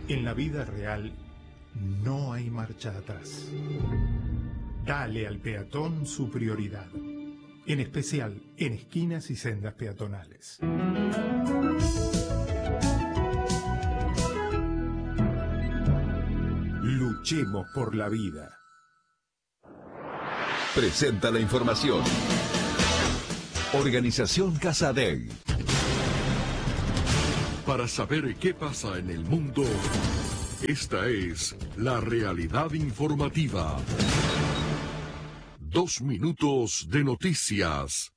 En la vida real no hay marcha atrás. Dale al peatón su prioridad, en especial en esquinas y sendas peatonales. Luchemos por la vida. Presenta la información. Organización Casadei. Para saber qué pasa en el mundo, esta es la realidad informativa. 2 minutos de noticias.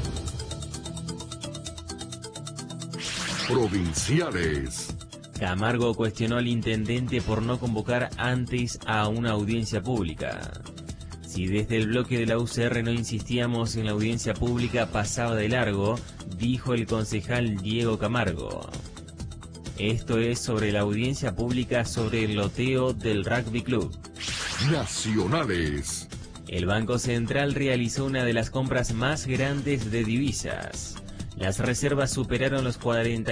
Provinciales. Camargo cuestionó al intendente por no convocar antes a una audiencia pública. Si desde el bloque de la UCR no insistíamos en la audiencia pública, pasaba de largo, dijo el concejal Diego Camargo. Esto es sobre la audiencia pública sobre el loteo del Rugby Club. Nacionales. El Banco Central realizó una de las compras más grandes de divisas. Las reservas superaron los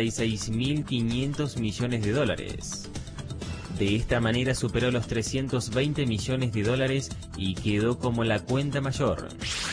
46.500 millones de dólares. De esta manera superó los 320 millones de dólares y quedó como la cuenta mayor.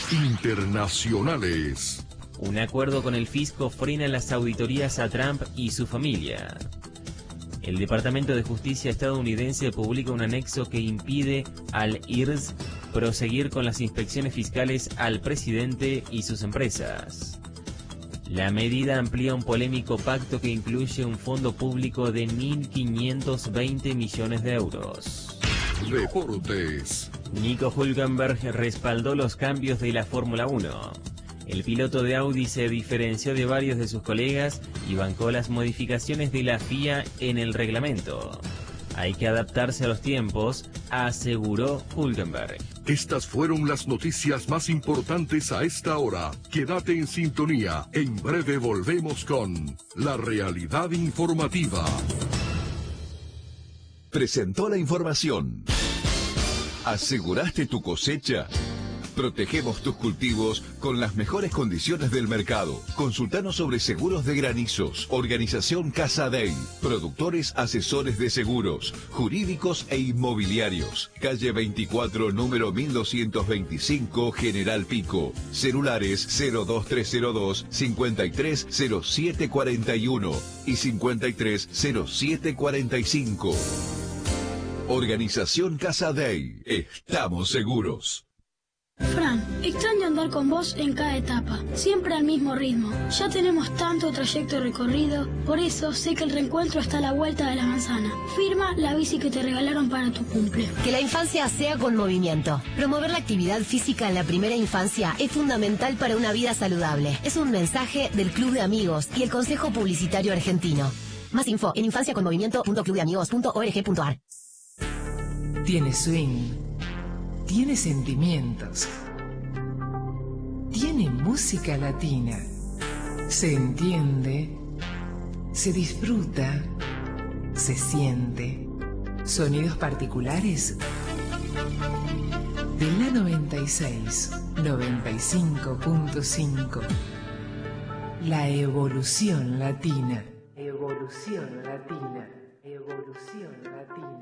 Internacionales. Un acuerdo con el fisco frena las auditorías a Trump y su familia. El Departamento de Justicia estadounidense publica un anexo que impide al IRS proseguir con las inspecciones fiscales al presidente y sus empresas. La medida amplía un polémico pacto que incluye un fondo público de 1.520 millones de euros. Deportes. Nico Hülkenberg respaldó los cambios de la Fórmula 1. El piloto de Audi se diferenció de varios de sus colegas y bancó las modificaciones de la FIA en el reglamento. Hay que adaptarse a los tiempos, aseguró Hülkenberg. Estas fueron las noticias más importantes a esta hora. Quédate en sintonía. En breve volvemos con la realidad informativa. Presentó la información. ¿Aseguraste tu cosecha? Protegemos tus cultivos con las mejores condiciones del mercado. Consultanos sobre seguros de granizos. Organización Casadei. Productores asesores de seguros, jurídicos e inmobiliarios. Calle 24, número 1225, General Pico. Celulares 02302 530741 y 530745. Organización Casadei. Estamos seguros. Fran, extraño andar con vos en cada etapa, siempre al mismo ritmo. Ya tenemos tanto trayecto recorrido, por eso sé que el reencuentro está a la vuelta de la manzana. Firma la bici que te regalaron para tu cumple. Que la infancia sea con movimiento. Promover la actividad física en la primera infancia es fundamental para una vida saludable. Es un mensaje del Club de Amigos y el Consejo Publicitario Argentino. Más info en infanciaconmovimiento.clubdeamigos.org.ar. Tiene swing. Tiene sentimientos. Tiene música latina. Se entiende. Se disfruta. Se siente. Sonidos particulares. De la 96, 95.5. La evolución latina. Evolución latina. Evolución latina.